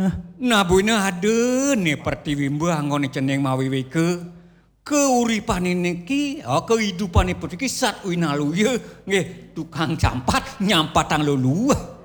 Nabune adene pertiwi anggone ceneng mawiwike. Keuripane niki, kehidupane iki sat winaluya nggih tukang campat nyampatang luluh.